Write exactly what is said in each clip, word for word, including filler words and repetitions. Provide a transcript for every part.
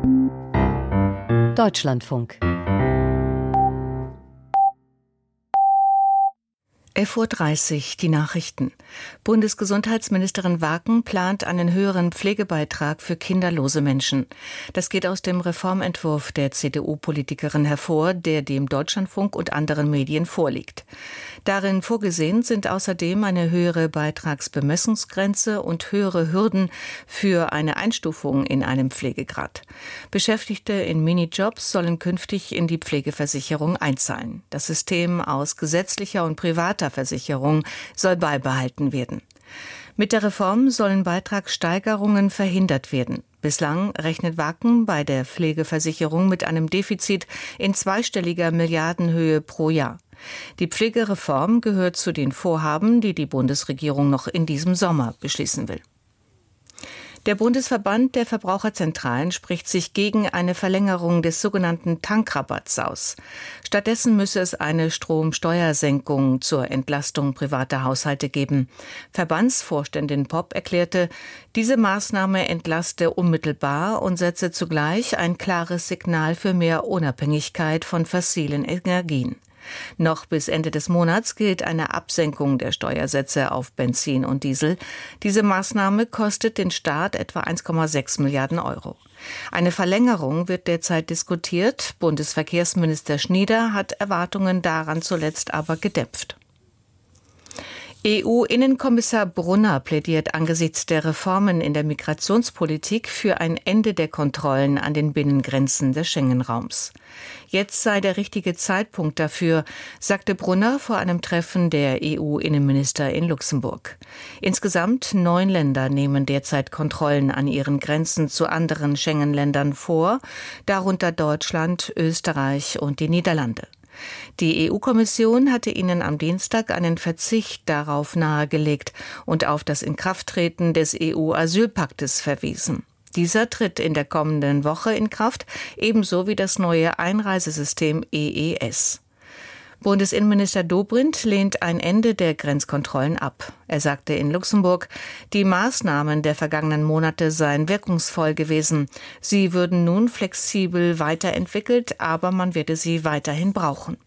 Deutschlandfunk. elf Uhr dreißig, die Nachrichten. Bundesgesundheitsministerin Waken plant einen höheren Pflegebeitrag für kinderlose Menschen. Das geht aus dem Reformentwurf der C D U-Politikerin hervor, der dem Deutschlandfunk und anderen Medien vorliegt. Darin vorgesehen sind außerdem eine höhere Beitragsbemessungsgrenze und höhere Hürden für eine Einstufung in einem Pflegegrad. Beschäftigte in Minijobs sollen künftig in die Pflegeversicherung einzahlen. Das System aus gesetzlicher und privater Versicherung soll beibehalten werden. Mit der Reform sollen Beitragssteigerungen verhindert werden. Bislang rechnet Waken bei der Pflegeversicherung mit einem Defizit in zweistelliger Milliardenhöhe pro Jahr. Die Pflegereform gehört zu den Vorhaben, die die Bundesregierung noch in diesem Sommer beschließen will. Der Bundesverband der Verbraucherzentralen spricht sich gegen eine Verlängerung des sogenannten Tankrabatts aus. Stattdessen müsse es eine Stromsteuersenkung zur Entlastung privater Haushalte geben. Verbandsvorständin Popp erklärte, diese Maßnahme entlaste unmittelbar und setze zugleich ein klares Signal für mehr Unabhängigkeit von fossilen Energien. Noch bis Ende des Monats gilt eine Absenkung der Steuersätze auf Benzin und Diesel. Diese Maßnahme kostet den Staat etwa eins Komma sechs Milliarden Euro. Eine Verlängerung wird derzeit diskutiert. Bundesverkehrsminister Schnieder hat Erwartungen daran zuletzt aber gedämpft. E U-Innenkommissar Brunner plädiert angesichts der Reformen in der Migrationspolitik für ein Ende der Kontrollen an den Binnengrenzen des Schengen-Raums. Jetzt sei der richtige Zeitpunkt dafür, sagte Brunner vor einem Treffen der E U-Innenminister in Luxemburg. Insgesamt neun Länder nehmen derzeit Kontrollen an ihren Grenzen zu anderen Schengen-Ländern vor, darunter Deutschland, Österreich und die Niederlande. Die E U-Kommission hatte ihnen am Dienstag einen Verzicht darauf nahegelegt und auf das Inkrafttreten des E U-Asylpaktes verwiesen. Dieser tritt in der kommenden Woche in Kraft, ebenso wie das neue Einreisesystem E E S. Bundesinnenminister Dobrindt lehnt ein Ende der Grenzkontrollen ab. Er sagte in Luxemburg, die Maßnahmen der vergangenen Monate seien wirkungsvoll gewesen. Sie würden nun flexibel weiterentwickelt, aber man werde sie weiterhin brauchen.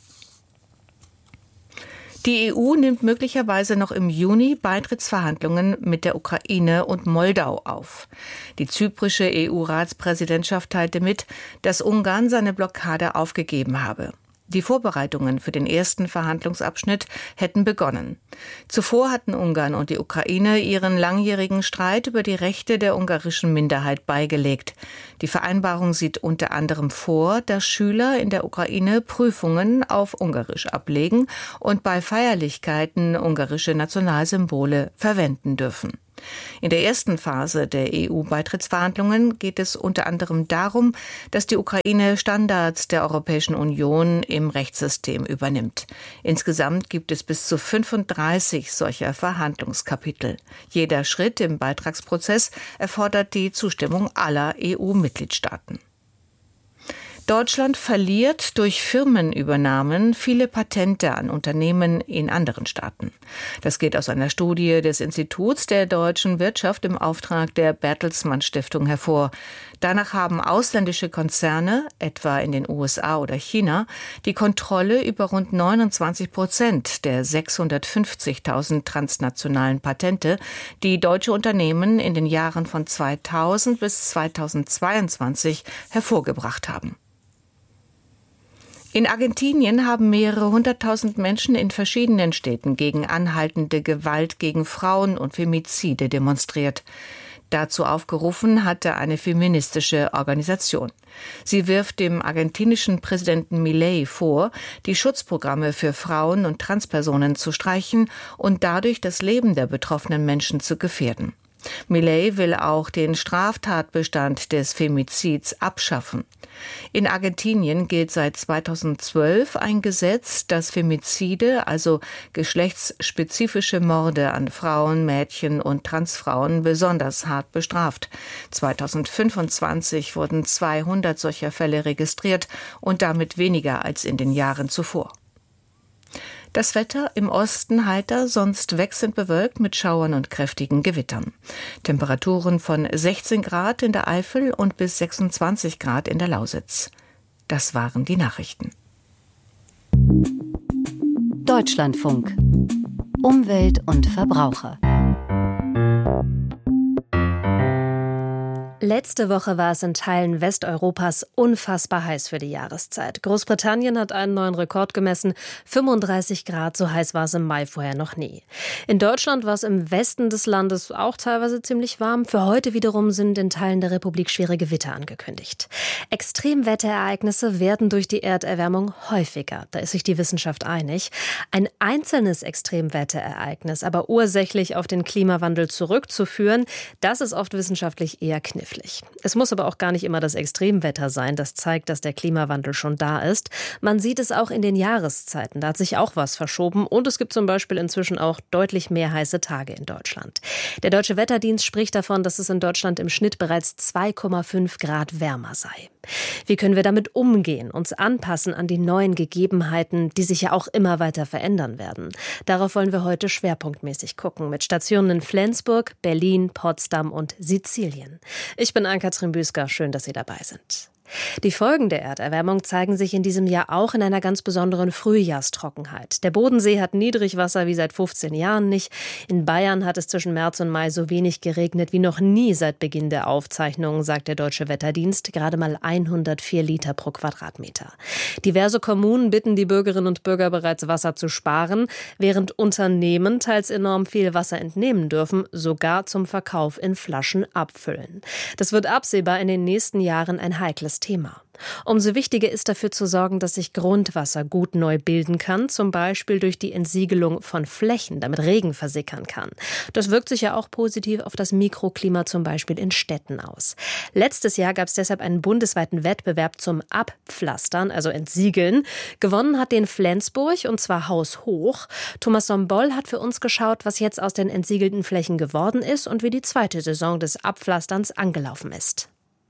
Die E U nimmt möglicherweise noch im Juni Beitrittsverhandlungen mit der Ukraine und Moldau auf. Die zyprische E U-Ratspräsidentschaft teilte mit, dass Ungarn seine Blockade aufgegeben habe. Die Vorbereitungen für den ersten Verhandlungsabschnitt hätten begonnen. Zuvor hatten Ungarn und die Ukraine ihren langjährigen Streit über die Rechte der ungarischen Minderheit beigelegt. Die Vereinbarung sieht unter anderem vor, dass Schüler in der Ukraine Prüfungen auf Ungarisch ablegen und bei Feierlichkeiten ungarische Nationalsymbole verwenden dürfen. In der ersten Phase der E U-Beitrittsverhandlungen geht es unter anderem darum, dass die Ukraine Standards der Europäischen Union im Rechtssystem übernimmt. Insgesamt gibt es bis zu fünfunddreißig solcher Verhandlungskapitel. Jeder Schritt im Beitragsprozess erfordert die Zustimmung aller E U-Mitgliedstaaten. Deutschland verliert durch Firmenübernahmen viele Patente an Unternehmen in anderen Staaten. Das geht aus einer Studie des Instituts der deutschen Wirtschaft im Auftrag der Bertelsmann Stiftung hervor. Danach haben ausländische Konzerne, etwa in den U S A oder China, die Kontrolle über rund neunundzwanzig Prozent der sechshundertfünfzigtausend transnationalen Patente, die deutsche Unternehmen in den Jahren von zweitausend bis zweitausendzweiundzwanzig hervorgebracht haben. In Argentinien haben mehrere hunderttausend Menschen in verschiedenen Städten gegen anhaltende Gewalt gegen Frauen und Femizide demonstriert. Dazu aufgerufen hatte eine feministische Organisation. Sie wirft dem argentinischen Präsidenten Milei vor, die Schutzprogramme für Frauen und Transpersonen zu streichen und dadurch das Leben der betroffenen Menschen zu gefährden. Milei will auch den Straftatbestand des Femizids abschaffen. In Argentinien gilt seit zweitausendzwölf ein Gesetz, das Femizide, also geschlechtsspezifische Morde an Frauen, Mädchen und Transfrauen, besonders hart bestraft. zweitausendfünfundzwanzig wurden zweihundert solcher Fälle registriert und damit weniger als in den Jahren zuvor. Das Wetter im Osten heiter, sonst wechselnd bewölkt mit Schauern und kräftigen Gewittern. Temperaturen von sechzehn Grad in der Eifel und bis sechsundzwanzig Grad in der Lausitz. Das waren die Nachrichten. Deutschlandfunk. Umwelt und Verbraucher. Letzte Woche war es in Teilen Westeuropas unfassbar heiß für die Jahreszeit. Großbritannien hat einen neuen Rekord gemessen. fünfunddreißig Grad, so heiß war es im Mai vorher noch nie. In Deutschland war es im Westen des Landes auch teilweise ziemlich warm. Für heute wiederum sind in Teilen der Republik schwere Gewitter angekündigt. Extremwetterereignisse werden durch die Erderwärmung häufiger. Da ist sich die Wissenschaft einig. Ein einzelnes Extremwetterereignis, aber ursächlich auf den Klimawandel zurückzuführen, das ist oft wissenschaftlich eher knifflig. Es muss aber auch gar nicht immer das Extremwetter sein, das zeigt, dass der Klimawandel schon da ist. Man sieht es auch in den Jahreszeiten, da hat sich auch was verschoben und es gibt zum Beispiel inzwischen auch deutlich mehr heiße Tage in Deutschland. Der Deutsche Wetterdienst spricht davon, dass es in Deutschland im Schnitt bereits zwei Komma fünf Grad wärmer sei. Wie können wir damit umgehen, uns anpassen an die neuen Gegebenheiten, die sich ja auch immer weiter verändern werden? Darauf wollen wir heute schwerpunktmäßig gucken, mit Stationen in Flensburg, Berlin, Potsdam und Sizilien. Ich bin Ann-Kathrin Büsker, schön, dass Sie dabei sind. Die Folgen der Erderwärmung zeigen sich in diesem Jahr auch in einer ganz besonderen Frühjahrstrockenheit. Der Bodensee hat Niedrigwasser wie seit fünfzehn Jahren nicht. In Bayern hat es zwischen März und Mai so wenig geregnet wie noch nie seit Beginn der Aufzeichnungen, sagt der Deutsche Wetterdienst. Gerade mal hundertvier Liter pro Quadratmeter. Diverse Kommunen bitten die Bürgerinnen und Bürger bereits, Wasser zu sparen, während Unternehmen teils enorm viel Wasser entnehmen dürfen, sogar zum Verkauf in Flaschen abfüllen. Das wird absehbar in den nächsten Jahren ein heikles Thema. Umso wichtiger ist dafür zu sorgen, dass sich Grundwasser gut neu bilden kann, zum Beispiel durch die Entsiegelung von Flächen, damit Regen versickern kann. Das wirkt sich ja auch positiv auf das Mikroklima zum Beispiel in Städten aus. Letztes Jahr gab es deshalb einen bundesweiten Wettbewerb zum Abpflastern, also Entsiegeln. Gewonnen hat den Flensburg, und zwar haushoch. Thomas Somboll hat für uns geschaut, was jetzt aus den entsiegelten Flächen geworden ist und wie die zweite Saison des Abpflasterns angelaufen ist.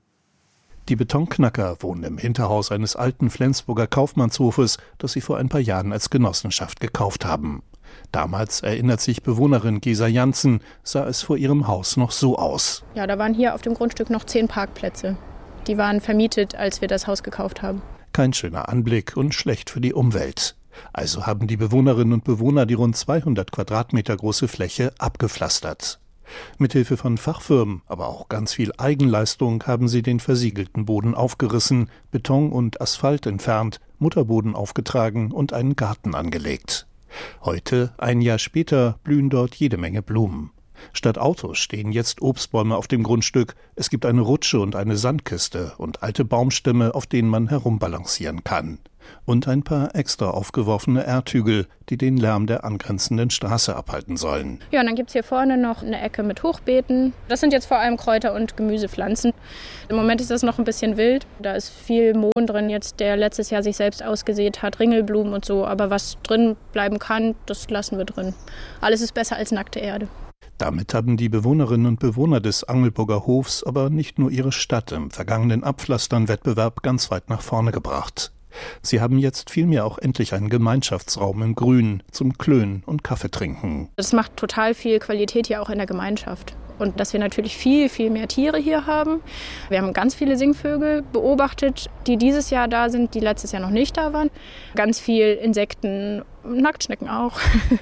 Die Betonknacker wohnen im Hinterhaus eines alten Flensburger Kaufmannshofes, das sie vor ein paar Jahren als Genossenschaft gekauft haben. Damals, erinnert sich Bewohnerin Gesa Janssen, sah es vor ihrem Haus noch so aus. Ja, da waren hier auf dem Grundstück noch zehn Parkplätze. Die waren vermietet, als wir das Haus gekauft haben. Kein schöner Anblick und schlecht für die Umwelt. Also haben die Bewohnerinnen und Bewohner die rund zweihundert Quadratmeter große Fläche abgepflastert. Mithilfe von Fachfirmen, aber auch ganz viel Eigenleistung haben sie den versiegelten Boden aufgerissen, Beton und Asphalt entfernt, Mutterboden aufgetragen und einen Garten angelegt. Heute, ein Jahr später, blühen dort jede Menge Blumen. Statt Autos stehen jetzt Obstbäume auf dem Grundstück. Es gibt eine Rutsche und eine Sandkiste und alte Baumstämme, auf denen man herumbalancieren kann. Und ein paar extra aufgeworfene Erdhügel, die den Lärm der angrenzenden Straße abhalten sollen. Ja, und dann gibt es hier vorne noch eine Ecke mit Hochbeeten. Das sind jetzt vor allem Kräuter- und Gemüsepflanzen. Im Moment ist das noch ein bisschen wild. Da ist viel Mohn drin jetzt, der letztes Jahr sich selbst ausgesät hat, Ringelblumen und so. Aber was drin bleiben kann, das lassen wir drin. Alles ist besser als nackte Erde. Damit haben die Bewohnerinnen und Bewohner des Angelburger Hofs aber nicht nur ihre Stadt im vergangenen Abpflastern-Wettbewerb ganz weit nach vorne gebracht. Sie haben jetzt vielmehr auch endlich einen Gemeinschaftsraum im Grün zum Klönen und Kaffee trinken. Das macht total viel Qualität hier auch in der Gemeinschaft. Und dass wir natürlich viel, viel mehr Tiere hier haben. Wir haben ganz viele Singvögel beobachtet, die dieses Jahr da sind, die letztes Jahr noch nicht da waren. Ganz viel Insekten, Nacktschnecken auch.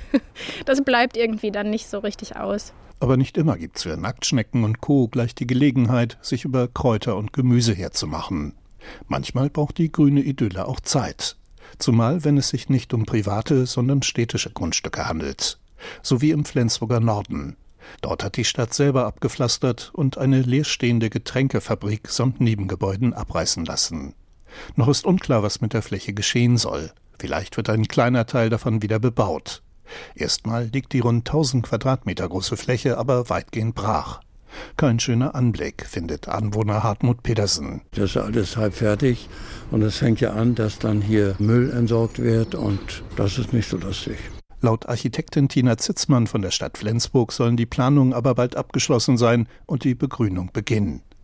Das bleibt irgendwie dann nicht so richtig aus. Aber nicht immer gibt's für Nacktschnecken und Co. gleich die Gelegenheit, sich über Kräuter und Gemüse herzumachen. Manchmal braucht die grüne Idylle auch Zeit. Zumal, wenn es sich nicht um private, sondern städtische Grundstücke handelt. So wie im Flensburger Norden. Dort hat die Stadt selber abgepflastert und eine leerstehende Getränkefabrik samt Nebengebäuden abreißen lassen. Noch ist unklar, was mit der Fläche geschehen soll. Vielleicht wird ein kleiner Teil davon wieder bebaut. Erstmal liegt die rund tausend Quadratmeter große Fläche aber weitgehend brach. Kein schöner Anblick, findet Anwohner Hartmut Pedersen. Das ist alles halb fertig und es fängt ja an, dass dann hier Müll entsorgt wird und das ist nicht so lustig. Laut Architektin Tina Zitzmann von der Stadt Flensburg sollen die Planungen aber bald abgeschlossen sein und die Begrünung beginnen.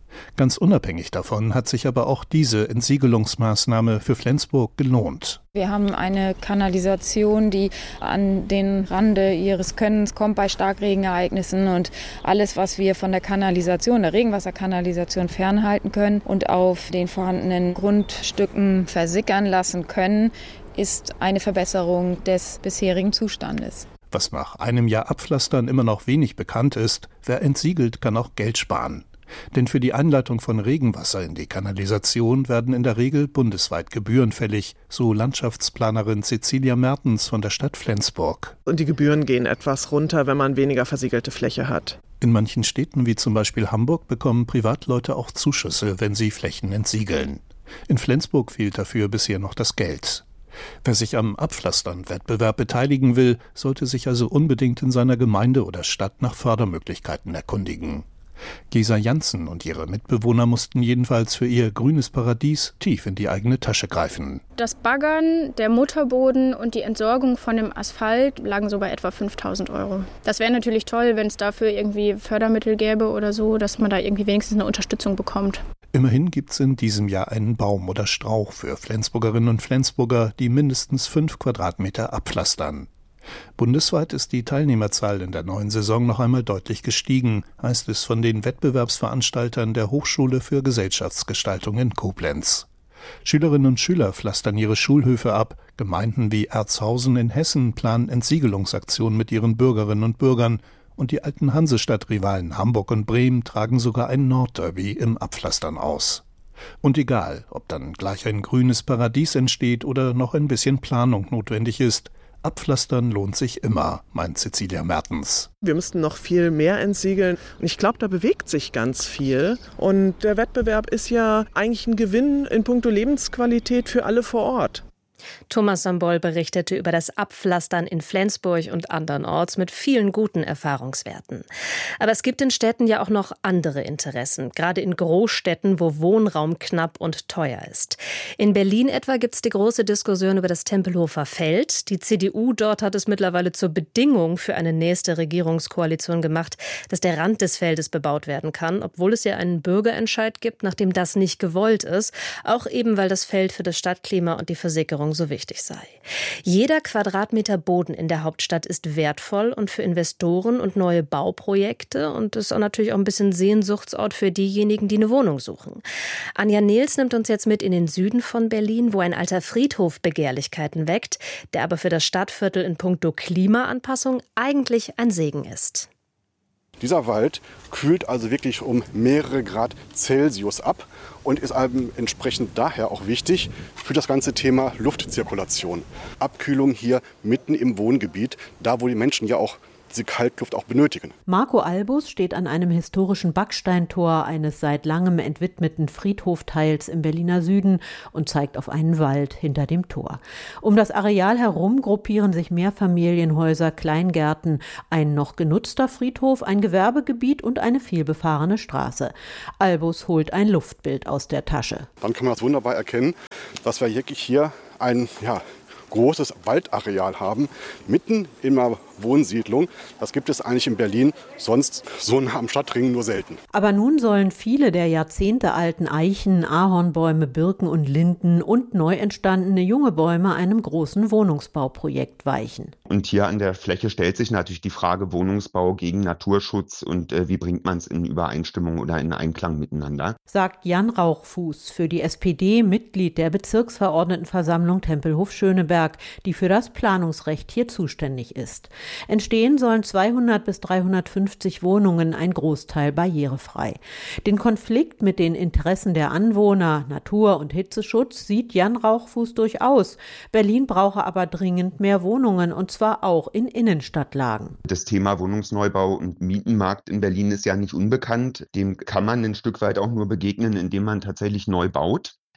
Ganz unabhängig davon hat sich aber auch diese Entsiegelungsmaßnahme für Flensburg gelohnt. Wir haben eine Kanalisation, die an den Rande ihres Könnens kommt bei Starkregenereignissen, und alles, was wir von der Kanalisation, der Regenwasserkanalisation fernhalten können und auf den vorhandenen Grundstücken versickern lassen können, ist eine Verbesserung des bisherigen Zustandes. Was nach einem Jahr Abpflastern immer noch wenig bekannt ist, wer entsiegelt, kann auch Geld sparen. Denn für die Einleitung von Regenwasser in die Kanalisation werden in der Regel bundesweit Gebühren fällig, so Landschaftsplanerin Cecilia Mertens von der Stadt Flensburg. Und die Gebühren gehen etwas runter, wenn man weniger versiegelte Fläche hat. In manchen Städten wie zum Beispiel Hamburg bekommen Privatleute auch Zuschüsse, wenn sie Flächen entsiegeln. In Flensburg fehlt dafür bisher noch das Geld. Wer sich am Abpflastern-Wettbewerb beteiligen will, sollte sich also unbedingt in seiner Gemeinde oder Stadt nach Fördermöglichkeiten erkundigen. Gesa Janssen und ihre Mitbewohner mussten jedenfalls für ihr grünes Paradies tief in die eigene Tasche greifen. Das Baggern, der Mutterboden und die Entsorgung von dem Asphalt lagen so bei etwa fünftausend Euro. Das wäre natürlich toll, wenn es dafür irgendwie Fördermittel gäbe oder so, dass man da irgendwie wenigstens eine Unterstützung bekommt. Immerhin gibt es in diesem Jahr einen Baum oder Strauch für Flensburgerinnen und Flensburger, die mindestens fünf Quadratmeter abpflastern. Bundesweit ist die Teilnehmerzahl in der neuen Saison noch einmal deutlich gestiegen, heißt es von den Wettbewerbsveranstaltern der Hochschule für Gesellschaftsgestaltung in Koblenz. Schülerinnen und Schüler pflastern ihre Schulhöfe ab, Gemeinden wie Erzhausen in Hessen planen Entsiegelungsaktionen mit ihren Bürgerinnen und Bürgern, und die alten Hansestadt-Rivalen Hamburg und Bremen tragen sogar ein Nordderby im Abpflastern aus. Und egal, ob dann gleich ein grünes Paradies entsteht oder noch ein bisschen Planung notwendig ist, Abpflastern lohnt sich immer, meint Cecilia Mertens. Wir müssten noch viel mehr entsiegeln. Und ich glaube, da bewegt sich ganz viel. Und der Wettbewerb ist ja eigentlich ein Gewinn in puncto Lebensqualität für alle vor Ort. Thomas Sambol berichtete über das Abpflastern in Flensburg und andernorts mit vielen guten Erfahrungswerten. Aber es gibt in Städten ja auch noch andere Interessen, gerade in Großstädten, wo Wohnraum knapp und teuer ist. In Berlin etwa gibt es die große Diskussion über das Tempelhofer Feld. Die C D U dort hat es mittlerweile zur Bedingung für eine nächste Regierungskoalition gemacht, dass der Rand des Feldes bebaut werden kann, obwohl es ja einen Bürgerentscheid gibt, nachdem das nicht gewollt ist, auch eben weil das Feld für das Stadtklima und die Versickerung so wichtig sei. Jeder Quadratmeter Boden in der Hauptstadt ist wertvoll und für Investoren und neue Bauprojekte, und ist auch natürlich auch ein bisschen Sehnsuchtsort für diejenigen, die eine Wohnung suchen. Anja Nehls nimmt uns jetzt mit in den Süden von Berlin, wo ein alter Friedhof Begehrlichkeiten weckt, der aber für das Stadtviertel in puncto Klimaanpassung eigentlich ein Segen ist. Dieser Wald kühlt also wirklich um mehrere Grad Celsius ab und ist entsprechend daher auch wichtig für das ganze Thema Luftzirkulation. Abkühlung hier mitten im Wohngebiet, da wo die Menschen ja auch diese Kaltluft auch benötigen. Marco Albus steht an einem historischen Backsteintor eines seit langem entwidmeten Friedhofteils im Berliner Süden und zeigt auf einen Wald hinter dem Tor. Um das Areal herum gruppieren sich Mehrfamilienhäuser, Kleingärten, ein noch genutzter Friedhof, ein Gewerbegebiet und eine vielbefahrene Straße. Albus holt ein Luftbild aus der Tasche. Dann kann man das wunderbar erkennen, dass wir wirklich hier ein ja, großes Waldareal haben, mitten in einer Wohnsiedlung. Das gibt es eigentlich in Berlin sonst so nah am Stadtring nur selten. Aber nun sollen viele der jahrzehntealten Eichen, Ahornbäume, Birken und Linden und neu entstandene junge Bäume einem großen Wohnungsbauprojekt weichen. Und hier an der Fläche stellt sich natürlich die Frage Wohnungsbau gegen Naturschutz und äh, wie bringt man es in Übereinstimmung oder in Einklang miteinander. Sagt Jan Rauchfuß, für die S P D Mitglied der Bezirksverordnetenversammlung Tempelhof-Schöneberg, die für das Planungsrecht hier zuständig ist. Entstehen sollen zweihundert bis dreihundertfünfzig Wohnungen, ein Großteil barrierefrei. Den Konflikt mit den Interessen der Anwohner, Natur- und Hitzeschutz sieht Jan Rauchfuß durchaus. Berlin brauche aber dringend mehr Wohnungen, und zwar auch in Innenstadtlagen. Das Thema Wohnungsneubau und Mietenmarkt in Berlin ist ja nicht unbekannt. Dem kann man ein Stück weit auch nur begegnen, indem man tatsächlich neu baut.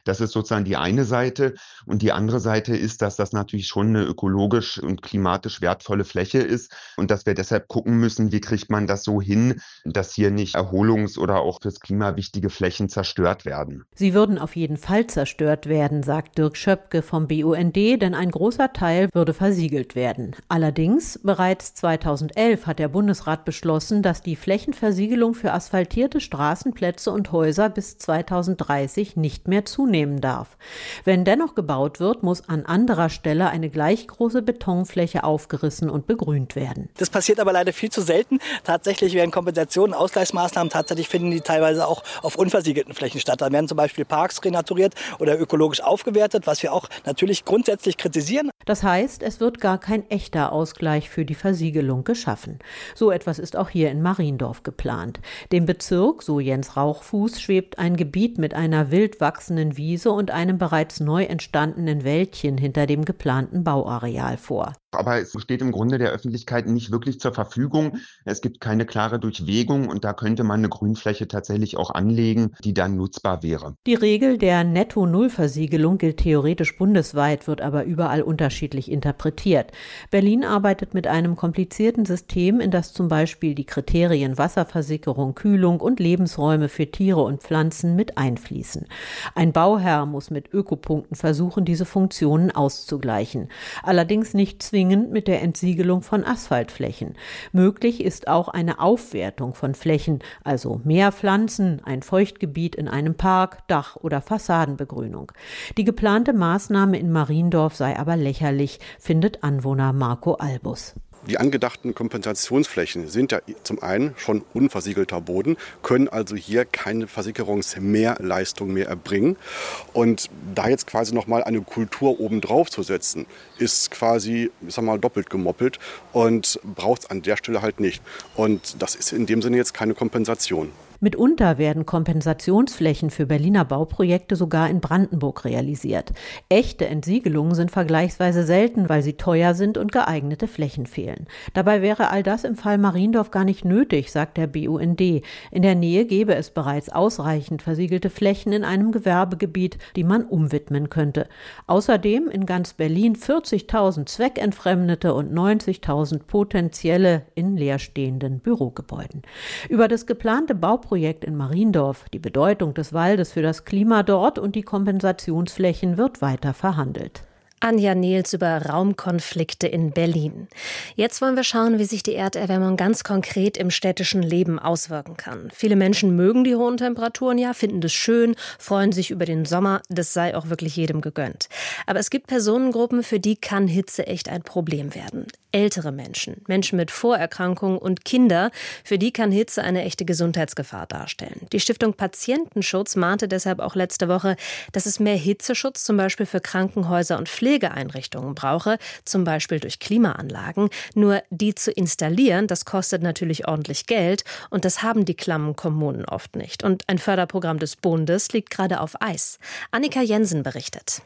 Das ist sozusagen die eine Seite. Und die andere Seite ist, dass das natürlich schon eine ökologisch und klimatisch wertvolle Fläche ist und dass wir deshalb gucken müssen, wie kriegt man das so hin, dass hier nicht erholungs- oder auch fürs Klima wichtige Flächen zerstört werden. Sie würden auf jeden Fall zerstört werden, sagt Dirk Schöpke vom B U N D, denn ein großer Teil würde versiegelt werden. Allerdings, bereits zweitausendelf hat der Bundesrat beschlossen, dass die Flächenversiegelung für asphaltierte Straßenplätze und Häuser bis zweitausenddreißig nicht mehr zunehmen darf. Wenn dennoch gebaut wird, muss an anderer Stelle eine gleich große Betonfläche aufgerissen und begrünt werden. Das passiert aber leider viel zu selten. Tatsächlich werden Kompensationen, Ausgleichsmaßnahmen, tatsächlich finden die teilweise auch auf unversiegelten Flächen statt. Da werden zum Beispiel Parks renaturiert oder ökologisch aufgewertet, was wir auch natürlich grundsätzlich kritisieren. Das heißt, es wird gar kein echter Ausgleich für die Versiegelung geschaffen. So etwas ist auch hier in Mariendorf geplant. Dem Bezirk, so Jens Rauchfuß, schwebt ein Gebiet mit einer wild wachsenden Wiese und einem bereits neu entstandenen Wäldchen hinter dem geplanten Bauareal vor. Aber es steht im Grunde der Öffentlichkeit nicht wirklich zur Verfügung. Es gibt keine klare Durchwegung und da könnte man eine Grünfläche tatsächlich auch anlegen, die dann nutzbar wäre. Die Regel der Netto-Null-Versiegelung gilt theoretisch bundesweit, wird aber überall unterschiedlich interpretiert. Berlin arbeitet mit einem komplizierten System, in das zum Beispiel die Kriterien Wasserversickerung, Kühlung und Lebensräume für Tiere und Pflanzen mit einfließen. Ein Bauherr muss mit Ökopunkten versuchen, diese Funktionen auszugleichen. Allerdings nicht zwingend mit der Entsiegelung von Asphaltflächen. Möglich ist auch eine Aufwertung von Flächen, also mehr Pflanzen, ein Feuchtgebiet in einem Park, Dach- oder Fassadenbegrünung. Die geplante Maßnahme in Mariendorf sei aber lächerlich, findet Anwohner Marco Albus. Die angedachten Kompensationsflächen sind ja zum einen schon unversiegelter Boden, können also hier keine Versickerungsmehrleistung mehr erbringen. Und da jetzt quasi nochmal eine Kultur obendrauf zu setzen, ist quasi, ich sag mal, doppelt gemoppelt und braucht es an der Stelle halt nicht. Und das ist in dem Sinne jetzt keine Kompensation. Mitunter werden Kompensationsflächen für Berliner Bauprojekte sogar in Brandenburg realisiert. Echte Entsiegelungen sind vergleichsweise selten, weil sie teuer sind und geeignete Flächen fehlen. Dabei wäre all das im Fall Mariendorf gar nicht nötig, sagt der B U N D. In der Nähe gäbe es bereits ausreichend versiegelte Flächen in einem Gewerbegebiet, die man umwidmen könnte. Außerdem in ganz Berlin vierzigtausend zweckentfremdete und neunzigtausend potenzielle in leerstehenden Bürogebäuden. Über das geplante Bauprojekt Projekt in Mariendorf, die Bedeutung des Waldes für das Klima dort und die Kompensationsflächen wird weiter verhandelt. Anja Nehls über Raumkonflikte in Berlin. Jetzt wollen wir schauen, wie sich die Erderwärmung ganz konkret im städtischen Leben auswirken kann. Viele Menschen mögen die hohen Temperaturen, ja, finden das schön, freuen sich über den Sommer. Das sei auch wirklich jedem gegönnt. Aber es gibt Personengruppen, für die kann Hitze echt ein Problem werden. Ältere Menschen, Menschen mit Vorerkrankungen und Kinder, für die kann Hitze eine echte Gesundheitsgefahr darstellen. Die Stiftung Patientenschutz mahnte deshalb auch letzte Woche, dass es mehr Hitzeschutz zum Beispiel für Krankenhäuser und Pflegeeinrichtungen brauche, zum Beispiel durch Klimaanlagen. Nur die zu installieren, das kostet natürlich ordentlich Geld und das haben die klammen Kommunen oft nicht. Und ein Förderprogramm des Bundes liegt gerade auf Eis. Annika Jensen berichtet.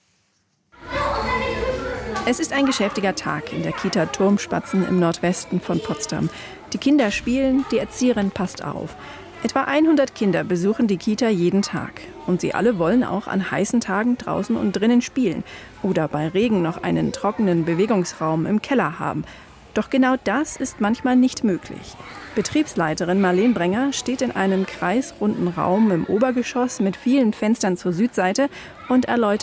Es ist ein geschäftiger Tag in der Kita Turmspatzen im Nordwesten von Potsdam. Die Kinder spielen, die Erzieherin passt auf. Etwa hundert Kinder besuchen die Kita jeden Tag. Und sie alle wollen auch an heißen Tagen draußen und drinnen spielen. Oder bei Regen noch einen trockenen Bewegungsraum im Keller haben. Doch genau das ist manchmal nicht möglich. Betriebsleiterin Marlene Brenger steht in einem kreisrunden Raum im Obergeschoss mit vielen Fenstern zur Südseite und erläutert